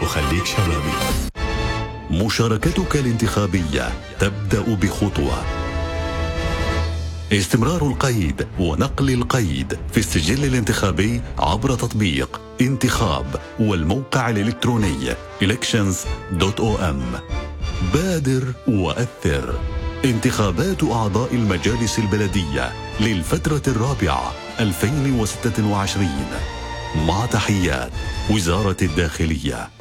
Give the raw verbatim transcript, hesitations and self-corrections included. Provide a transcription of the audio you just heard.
وخليك شبابي. مشاركتك الانتخابية تبدأ بخطوة. استمرار القيد ونقل القيد في السجل الانتخابي عبر تطبيق انتخاب والموقع الإلكتروني elections دوت او ام. بادر وأثر. انتخابات أعضاء المجالس البلدية للفترة الرابعة ألفين وستة وعشرين. مع تحيات وزارة الداخلية.